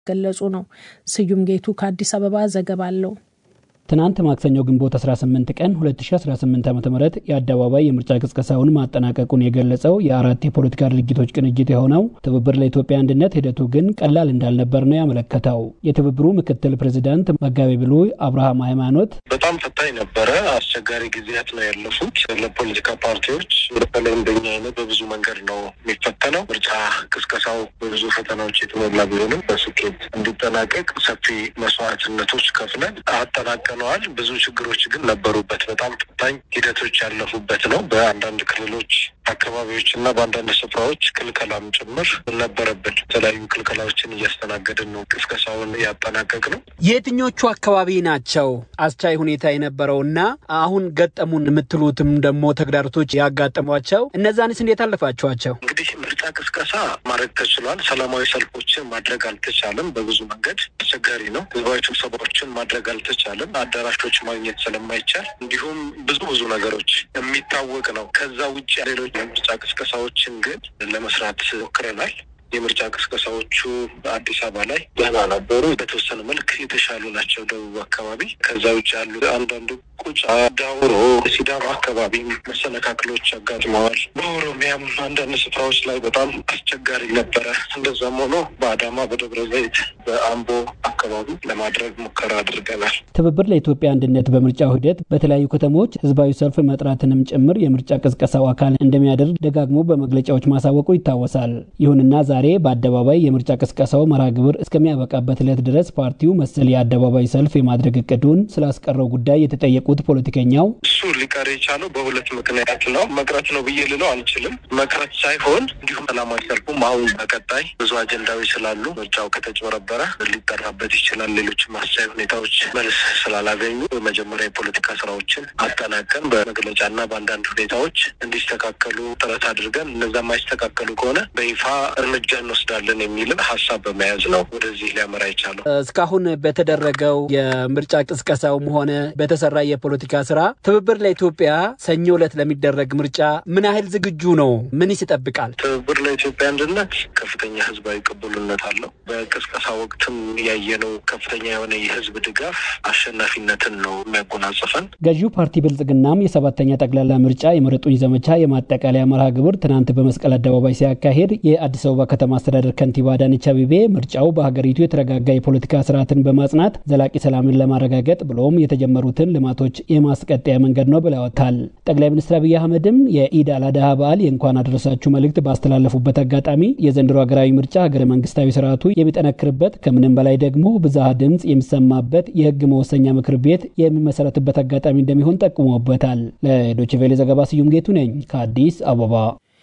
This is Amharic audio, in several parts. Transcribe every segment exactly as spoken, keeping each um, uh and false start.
ገለጹ ነው። ስዩም ጌቱ ከአዲስ አበባ ዘገባ አለው። ትናንት ማክሰኞ ግንቦት አስራ ስምንት ቀን ሁለት ሺህ አስራ ስምንት ዓመተ ምህረት የአደባባይ የምርጫ ቅስቀሳውን ማጠናቀቁን የገለጸው የአራት የፖለቲካ ድርጅቶች ቅንጅት የሆነው ትብብር ለኢትዮጵያ አንድነት ሂደቱ ግን ቀላል እንዳልነበር ነው ያመለከተው። የትብብሩ ምክትል ፕሬዝዳንት መጋቤ ብሉይ አብርሃም ሃይማኖት በጣም ፈታኝ ነበረ፣ አስቸጋሪ ጊዜያት ነው ያለፉት። ለፖለቲካ ፓርቲዎች በተለይ እንደኛ አይነት በብዙ መንገድ ነው የሚፈተነው። ምርጫ ቅስቀሳው በብዙ ፈተናዎች የተሞላ ቢሆንም በስኬት እንዲጠናቀቅ ሰፊ መስዋዕትነቶች ከፍለን አጠናቀናል። ብዙ ችግሮች ግን ነበሩበት። በጣም ፈታኝ ሂደቶች ያለፉበት ነው። በአንዳንድ ክልሎች አካባቢዎችና በአንዳንድ ስፍራዎች ክልከላም ጭምር ነበረበት። የተለያዩ ክልከላዎችን እያስተናገድን ነው ቅስቀሳውን ያጠናቀቅ ነው። የትኞቹ አካባቢ ናቸው አስቻይ ሁኔታ የነበረውና አሁን ገጠሙን የምትሉትም ደግሞ ተግዳሮቶች ያጋጠሟቸው? እነዛንስ እንዴት አለፋችኋቸው? እንግዲህ ምርጫ ቅስቀሳ ማድረግ ተችሏል። ሰላማዊ ሰልፎችን ማድረግ አልተቻለም። በብዙ መንገድ አስቸጋሪ ነው። ህዝባዊ ስብሰባዎችን ማድረግ አልተቻለም። አዳራሾች ማግኘት ስለማይቻል እንዲሁም ብዙ ብዙ ነገሮች የሚታወቅ ነው። ከዛ ውጭ ሌሎች የምርጫ ቅስቀሳዎችን ግን ለመስራት ሞክረናል። የምርጫ ቅስቀሳዎቹ አዲስ አበባ ላይ ደህና ነበሩ፣ በተወሰነ መልክ የተሻሉ ናቸው። ደቡብ አካባቢ ከዛ ውጭ ያሉ አንዳንድ ቁጫ፣ ዳውሮ፣ ሲዳማ አካባቢ መሰነካክሎች አጋጥመዋል። በኦሮሚያም አንዳንድ ስፍራዎች ላይ በጣም አስቸጋሪ ነበረ። እንደዛም ሆኖ በአዳማ፣ በደብረ ዘይት፣ በአምቦ አካባቢ ለማድረግ ሙከራ አድርገናል። ትብብር ለኢትዮጵያ አንድነት በምርጫው ሂደት በተለያዩ ከተሞች ህዝባዊ ሰልፍ መጥራትንም ጭምር የምርጫ ቅስቀሳው አካል እንደሚያደርግ ደጋግሞ በመግለጫዎች ማሳወቁ ይታወሳል። ይሁንና ዛሬ በአደባባይ የምርጫ ቅስቀሳው መርሃ ግብር እስከሚያበቃበት ዕለት ድረስ ፓርቲው መሰል የአደባባይ ሰልፍ የማድረግ እቅዱን ስላስቀረው ጉዳይ የተጠየቁት ፖለቲከኛው እሱ ሊቀር የቻለው በሁለት ምክንያት ነው። መቅረት ነው ብዬ ልለው አልችልም። መቅረት ሳይሆን እንዲሁም ሰላማዊ ሰልፉም አሁን በቀጣይ ብዙ አጀንዳዎች ስላሉ ምርጫው ከተጭበረበረ ሊጠራበት ይችላል። ሌሎች ማስቻይ ሁኔታዎች መልስ ስላላገኙ መጀመሪያ የፖለቲካ ስራዎችን አጠናቀን በመግለጫና በአንዳንድ ሁኔታዎች እንዲስተካከሉ ጥረት አድርገን እነዛ ማይስተካከሉ ከሆነ በይፋ እርምጃ እንወስዳለን የሚል ሐሳብ በመያዝ ነው ወደዚህ ሊያመራ ይቻላል። እስካሁን በተደረገው የምርጫ ቅስቀሳውም ሆነ በተሰራ የፖለቲካ ስራ ትብብር ለኢትዮጵያ ሰኞ ዕለት ለሚደረግ ምርጫ ምን ያህል ዝግጁ ነው? ምን ይጠብቃል? ትብብር ለኢትዮጵያ አንድነት ከፍተኛ ህዝባዊ ቅቡልነት አለው። በቅስቀሳ ወቅትም ያየነው ከፍተኛ የሆነ የህዝብ ድጋፍ አሸናፊነትን ነው የሚያጎናጽፈን። ገዢው ፓርቲ ብልጽግናም የሰባተኛ ጠቅላላ ምርጫ የምረጡኝ ዘመቻ የማጠቃለያ መርሃ ግብር ትናንት በመስቀል አደባባይ ሲያካሄድ የአዲስ አበባ ከተማ አስተዳደር ከንቲባ አዳነች አቤቤ ምርጫው በሀገሪቱ የተረጋጋ የፖለቲካ ስርዓትን በማጽናት ዘላቂ ሰላምን ለማረጋገጥ ብሎም የተጀመሩትን ልማቶች የማስቀጠያ መንገድ ነው ብለዋል። ጠቅላይ ሚኒስትር አብይ አህመድም የኢድ አል-አድሃ በዓል የእንኳን አደረሳችሁ መልእክት ባስተላለፉበት አጋጣሚ የዘንድሮ ሀገራዊ ምርጫ ሀገረ መንግስታዊ ስርዓቱ የሚጠነክርበት ከምንም በላይ ደግሞ ብዝሃ ድምጽ የሚሰማበት የህግ መወሰኛ ምክር ቤት የሚመሰረትበት አጋጣሚ እንደሚሆን ጠቁመውበታል። ለዶይቼ ቬለ ዘገባ ስዩም ጌቱ ነኝ ከአዲስ አበባ።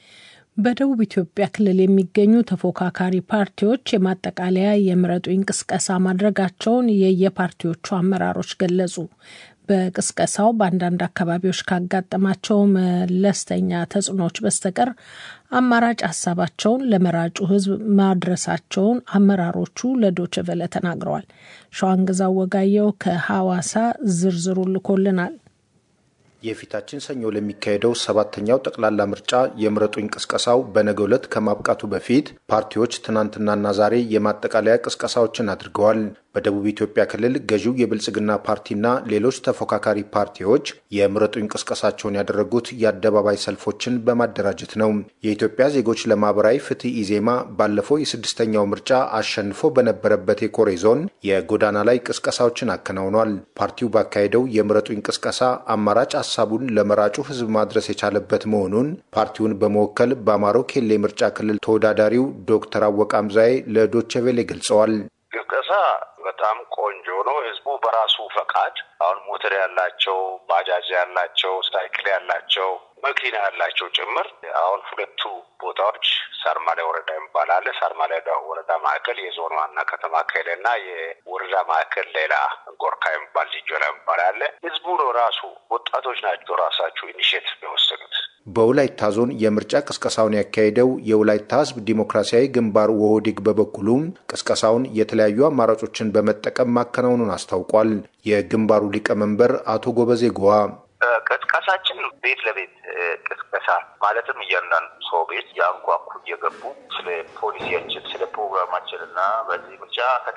በደቡብ ኢትዮጵያ ክልል የሚገኙ ተፎካካሪ ፓርቲዎች የማጠቃለያ የምረጡኝ እንቅስቃሴ ማድረጋቸውን የየፓርቲዎቹ አመራሮች ገለጹ። በቅስቀሳው በአንዳንድ አካባቢዎች ካጋጠማቸው መለስተኛ ተጽዕኖዎች በስተቀር አማራጭ ሀሳባቸውን ለመራጩ ህዝብ ማድረሳቸውን አመራሮቹ ለዶይቼ ቬለ ተናግረዋል። ሸዋንግዛው ወጋየው ከሐዋሳ ዝርዝሩ ልኮልናል። የፊታችን ሰኞ ለሚካሄደው ሰባተኛው ጠቅላላ ምርጫ የምረጡኝ ቅስቀሳው በነገው ዕለት ከማብቃቱ በፊት ፓርቲዎች ትናንትናና ዛሬ የማጠቃለያ ቅስቀሳዎችን አድርገዋል። በደቡብ ኢትዮጵያ ክልል ገዢው የብልጽግና ፓርቲና ሌሎች ተፎካካሪ ፓርቲዎች የምረጡኝ ቅስቀሳቸውን ያደረጉት የአደባባይ ሰልፎችን በማደራጀት ነው። የኢትዮጵያ ዜጎች ለማህበራዊ ፍትህ ኢዜማ ባለፈው የስድስተኛው ምርጫ አሸንፎ በነበረበት የኮሬ ዞን የጎዳና ላይ ቅስቀሳዎችን አከናውኗል። ፓርቲው ባካሄደው የምረጡኝ ቅስቀሳ አማራጭ ሐሳቡን ለመራጩ ህዝብ ማድረስ የቻለበት መሆኑን ፓርቲውን በመወከል በአማሮ ኬሌ ምርጫ ክልል ተወዳዳሪው ዶክተር አወቀ አምዛዬ ለዶይቼ ቬለ ገልጸዋል። ቅስቀሳ በጣም ቆንጆ ነው። ህዝቡ በራሱ ፈቃድ አሁን ሞተር ያላቸው፣ ባጃጅ ያላቸው፣ ሳይክል ያላቸው፣ መኪና ያላቸው ጭምር አሁን ሁለቱ ቦታዎች ሳርማሌ ወረዳ ይባላል። ሳርማሌ ወረዳ ማዕከል የዞን ዋና ከተማ ከለና የወረዳ ማዕከል ሌላ ጎርካ ይባል ሊጆላ ይባላል። ህዝቡ ነው ራሱ ወጣቶች ናቸው ራሳቸው ኢኒሼቲቭ የወሰዱት። በወላይታ ዞን የምርጫ ቅስቀሳውን ያካሄደው የወላይታ ህዝብ ዲሞክራሲያዊ ግንባር ወሆዲግ በበኩሉም ቅስቀሳውን የተለያዩ አማራጮችን በመጠቀም ማከናወኑን አስታውቋል። የግንባሩ ሊቀመንበር አቶ ጎበዜ ጎዋ ቅስቀሳችን ቤት ለቤት ቅስቀሳ ይደርሳል። ማለትም እያንዳንዱ ሰው ቤት ያንኳኩ እየገቡ ስለ ፖሊሲያችን ስለ ፕሮግራማችንና በዚህ ምርጫ